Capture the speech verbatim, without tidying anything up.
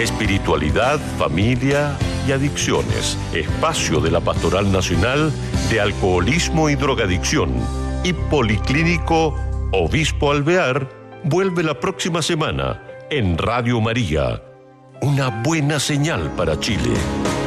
Espiritualidad, familia y adicciones. Espacio de la Pastoral Nacional de Alcoholismo y Drogadicción. Y Policlínico Obispo Alvear vuelve la próxima semana en Radio María. Una buena señal para Chile.